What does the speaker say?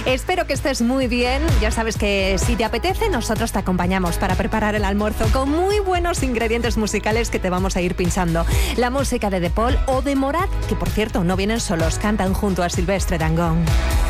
Espero que estés muy bien. Ya sabes que si te apetece, nosotros te acompañamos para preparar el almuerzo con muy buenos ingredientes musicales que te vamos a ir pinchando. La música de De Paul o de Morat, que por cierto no vienen solos, cantan junto a Silvestre Dangond.